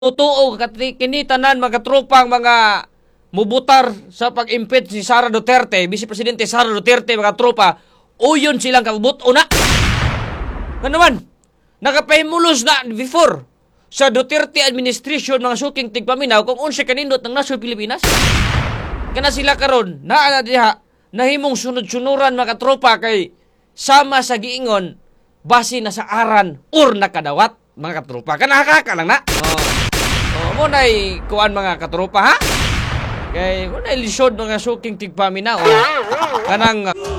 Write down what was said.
Totoo kini tanan mga tropang mga mubutar sa pag-impeach si Sara Duterte, Vice Presidente Sara Duterte, mga tropa, uyon silang kabubuto na. Ano naman? Nakapahimulos na before sa Duterte administration mga suking tigpaminaw kung unsa kanindot ng nasod Pilipinas. Kana sila karon naa diha nahimong sunod-sunuran mga tropa kay sama sa giingon base na sa aran or nakadawat mga katropa. Kana ka lang na. Mo nay kuan mga katropa ha? Kay mo nay lisod mga suking tigpaminaw. Kanang